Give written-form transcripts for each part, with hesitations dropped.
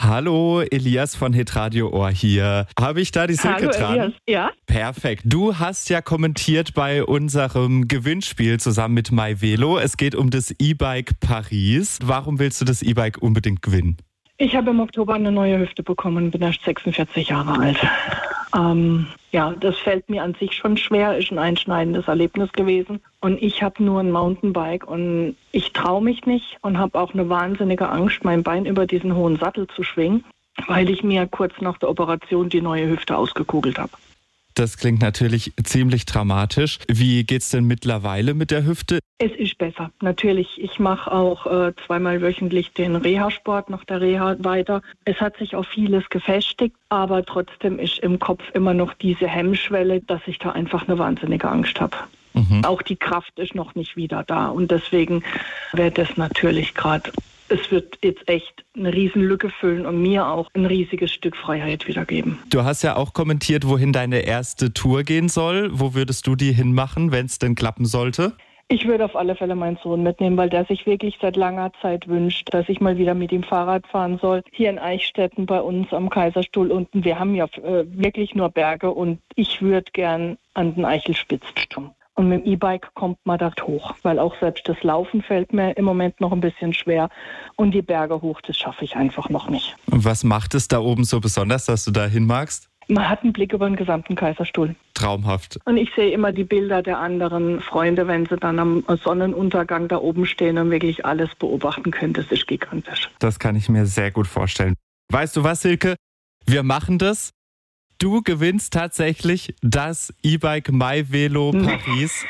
Hallo, Elias von Hitradio Ohr hier. Habe ich da die Silke Hallo, dran? Elias. Ja? Perfekt. Du hast ja kommentiert bei unserem Gewinnspiel zusammen mit MyVelo. Es geht um das E-Bike Paris. Warum willst du das E-Bike unbedingt gewinnen? Ich habe im Oktober eine neue Hüfte bekommen, bin erst 46 Jahre alt. Das fällt mir an sich schon schwer, ist ein einschneidendes Erlebnis gewesen. Und ich habe nur ein Mountainbike und ich traue mich nicht und habe auch eine wahnsinnige Angst, mein Bein über diesen hohen Sattel zu schwingen, weil ich mir kurz nach der Operation die neue Hüfte ausgekugelt habe. Das klingt natürlich ziemlich dramatisch. Wie geht's denn mittlerweile mit der Hüfte? Es ist besser, natürlich. Ich mache auch 2-mal wöchentlich den Reha-Sport nach der Reha weiter. Es hat sich auf vieles gefestigt, aber trotzdem ist im Kopf immer noch diese Hemmschwelle, dass ich da einfach eine wahnsinnige Angst habe. Auch die Kraft ist noch nicht wieder da und deswegen wäre das natürlich gerade... Es wird jetzt echt eine Riesenlücke füllen und mir auch ein riesiges Stück Freiheit wiedergeben. Du hast ja auch kommentiert, wohin deine erste Tour gehen soll. Wo würdest du die hinmachen, wenn es denn klappen sollte? Ich würde auf alle Fälle meinen Sohn mitnehmen, weil der sich wirklich seit langer Zeit wünscht, dass ich mal wieder mit ihm Fahrrad fahren soll. Hier in Eichstätten bei uns am Kaiserstuhl unten. Wir haben ja wirklich nur Berge und ich würde gern an den Eichelspitzturm. Und mit dem E-Bike kommt man da hoch, weil auch selbst das Laufen fällt mir im Moment noch ein bisschen schwer. Und die Berge hoch, das schaffe ich einfach noch nicht. Und was macht es da oben so besonders, dass du da hin magst? Man hat einen Blick über den gesamten Kaiserstuhl. Traumhaft. Und ich sehe immer die Bilder der anderen Freunde, wenn sie dann am Sonnenuntergang da oben stehen und wirklich alles beobachten können. Das ist gigantisch. Das kann ich mir sehr gut vorstellen. Weißt du was, Silke? Wir machen das. Du gewinnst tatsächlich das E-Bike MyVelo Paris.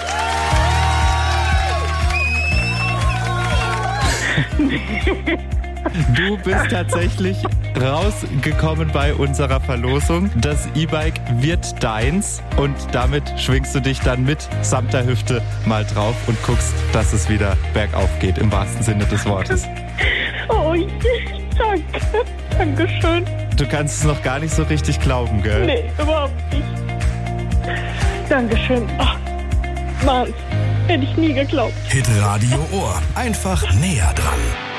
Du bist tatsächlich rausgekommen bei unserer Verlosung. Das E-Bike wird deins und damit schwingst du dich dann mit samt der Hüfte mal drauf und guckst, dass es wieder bergauf geht, im wahrsten Sinne des Wortes. Oh, danke. Dankeschön. Du kannst es noch gar nicht so richtig glauben, gell? Nee, überhaupt nicht. Dankeschön. Ach, Mann, hätte ich nie geglaubt. Hitradio Ohr. Einfach näher dran.